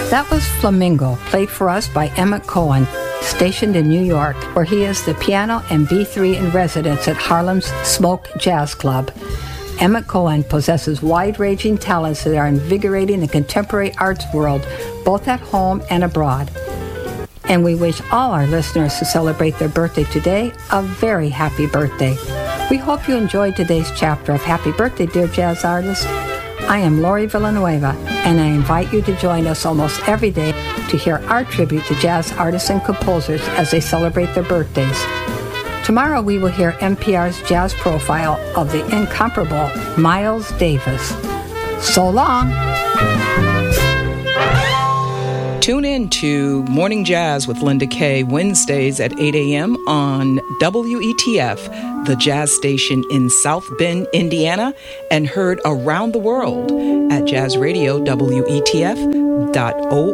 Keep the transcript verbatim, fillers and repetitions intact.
That was Flamingo, played for us by Emmett Cohen, stationed in New York, where he is the piano and B three in residence at Harlem's Smoke Jazz Club. Emmett Cohen possesses wide-ranging talents that are invigorating the contemporary arts world, both at home and abroad. And we wish all our listeners who celebrate their birthday today a very happy birthday. We hope you enjoyed today's chapter of Happy Birthday, Dear Jazz Artist. I am Lori Villanueva, and I invite you to join us almost every day to hear our tribute to jazz artists and composers as they celebrate their birthdays. Tomorrow we will hear N P R's jazz profile of the incomparable Miles Davis. So long! Tune in to Morning Jazz with Linda Kay, Wednesdays at eight a.m. on W E T F, the jazz station in South Bend, Indiana, and heard around the world at jazz radio W E T F dot org.